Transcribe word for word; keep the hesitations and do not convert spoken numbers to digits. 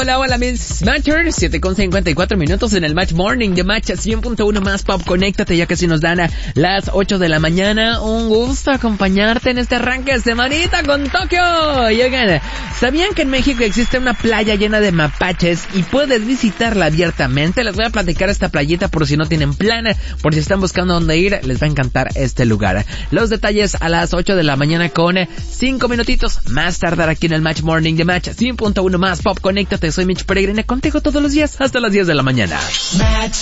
hola, hola, Miss Matcher. siete con cincuenta y cuatro minutos en el Match Morning de Match cien punto uno más Pop. Conéctate, ya casi nos dan a las ocho de la mañana. Un gusto acompañarte en este arranque de semanita con Tokio. Y oigan, ¿sabían que en México existe una playa llena de mapaches y puedes visitarla abiertamente? Les voy a platicar esta playita por si no tienen plan, por si están buscando dónde ir, les va a encantar este lugar. Los detalles a las ocho de la mañana con cinco minutitos más tardar aquí en el Match Morning de Match cien punto uno más Pop. Conéctate, soy Mitch Peregrina, contigo todos los días hasta las diez de la mañana. Match